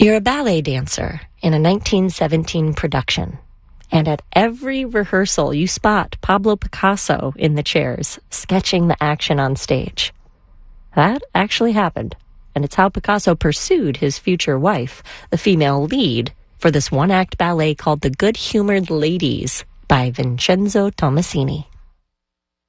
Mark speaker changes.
Speaker 1: You're a ballet dancer in a 1917 production, and at every rehearsal you spot Pablo Picasso in the chairs, sketching the action on stage. That actually happened, and it's how Picasso pursued his future wife, the female lead, for this one-act ballet called The Good-Humored Ladies by Vincenzo Tommasini.